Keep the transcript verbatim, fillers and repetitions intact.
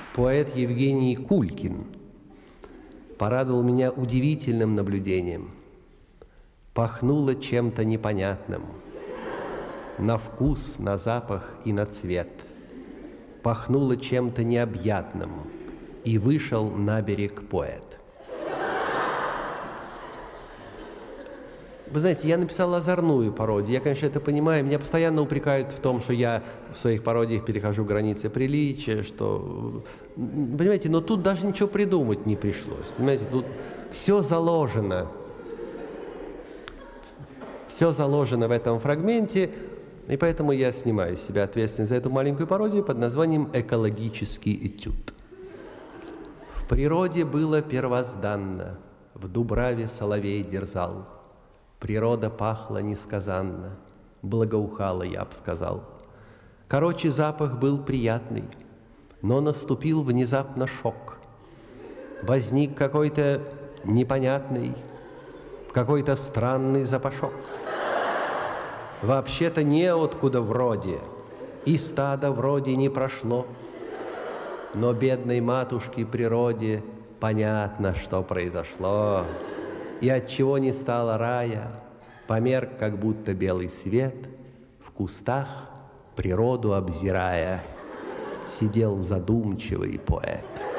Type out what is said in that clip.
Поэт Евгений Кулькин порадовал меня удивительным наблюдением. Пахнуло чем-то непонятным. На вкус, на запах и на цвет. Пахнуло чем-то необъятным. И вышел на берег поэт. Вы знаете, я написал озорную пародию. Я, конечно, это понимаю. Меня постоянно упрекают в том, что я в своих пародиях перехожу границы приличия, что... Понимаете, но тут даже ничего придумать не пришлось. Понимаете, тут все заложено. Все заложено в этом фрагменте, и поэтому я снимаю с себя ответственность за эту маленькую пародию под названием «Экологический этюд». В природе было первозданно, в дубраве соловей дерзал. Природа пахла несказанно, благоухала, я б сказал. Короче, запах был приятный, но наступил внезапно шок. Возник какой-то непонятный, какой-то странный запашок. Вообще-то неоткуда вроде, и стадо вроде не прошло, но бедной матушке природе понятно, что произошло. И отчего не стало рая, померк, как будто белый свет, в кустах, природу обзирая, сидел задумчивый поэт.